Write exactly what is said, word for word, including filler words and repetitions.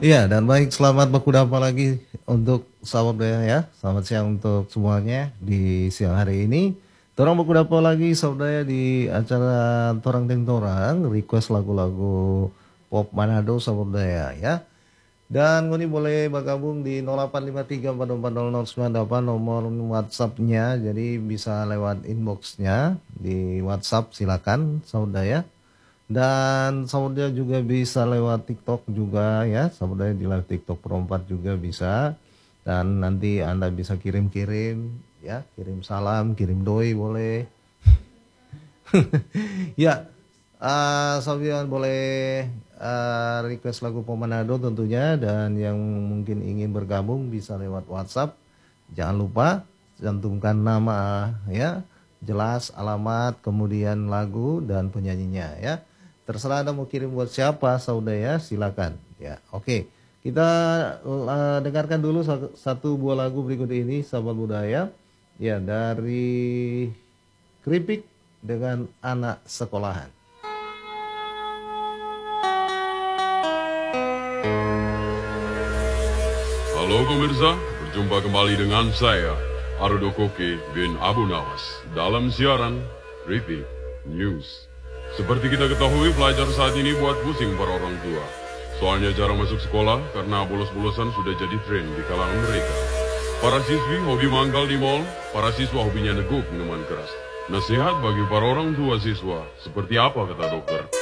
Iya, dan baik, selamat berkudapan lagi untuk sahabat Daya ya. Selamat siang untuk semuanya di siang hari ini. Torang berkudapan lagi sahabat Daya di acara Torang Ting Torang, request lagu-lagu pop Manado sahabat Daya ya. Dan ini boleh bergabung di nol delapan lima tiga empat empat nol nol sembilan delapan nomor WhatsApp-nya. Jadi bisa lewat inbox-nya di WhatsApp, silakan sahabat Daya. Dan saudara juga bisa lewat TikTok juga ya, saudara di live TikTok Pro empat juga bisa. Dan nanti Anda bisa kirim-kirim ya, kirim salam, kirim doi boleh. Ya, uh, saudara boleh uh, request lagu Pomanado tentunya, dan yang mungkin ingin bergabung bisa lewat WhatsApp. Jangan lupa cantumkan nama ya, jelas alamat, kemudian lagu dan penyanyinya ya. Terserah Anda mau kirim buat siapa saudara ya, silakan ya. Oke, kita uh, dengarkan dulu satu, satu buah lagu berikut ini sahabat budaya ya, dari Kripik dengan Anak Sekolahan. Halo pemirsa, berjumpa kembali dengan saya Ardo Koke bin Abu Nawas dalam siaran Kripik News. Seperti kita ketahui, pelajar saat ini buat pusing para orang tua. Soalnya jarang masuk sekolah karena bolos-bolosan sudah jadi tren di kalangan mereka. Para siswi hobi mangkal di mal, para siswa hobinya neguk minuman keras. Nasihat bagi para orang tua siswa, seperti apa kata dokter?